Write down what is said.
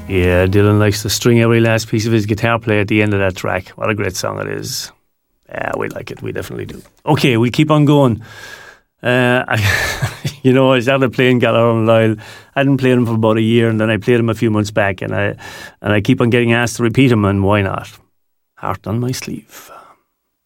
Yeah, Dylan likes to string every last piece of his guitar play at the end of that track. What a great song it is. Yeah, we like it. We definitely do. Okay, we keep on going. I started playing Gallagher and Lyle. I hadn't played him for about a year, and then I played him a few months back, and I keep on getting asked to repeat him, and why not? Heart on My Sleeve.